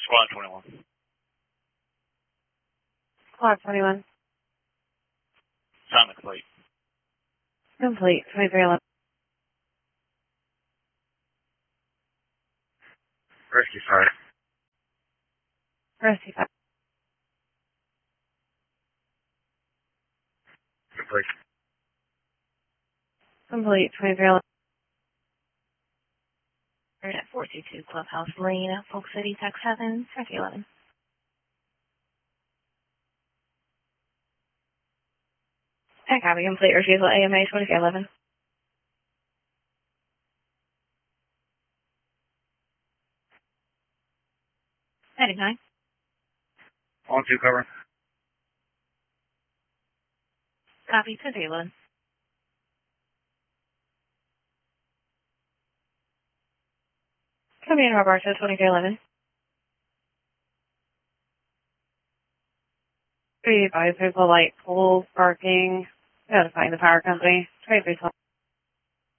Squad 21. Squad 21. Assignment complete. Complete. 2311. Rescue started. Rescue 5. Complete. Complete. 2311. At 422 Clubhouse Lane, Polk City, Tech 7, Track 11. Tech copy. Complete. Refusal AMA 2311. Heading 9. On 2 cover. Copy 2311. Come in, Roberto 2311. Three advisors, the light pole, parking, notifying the power company. 2312.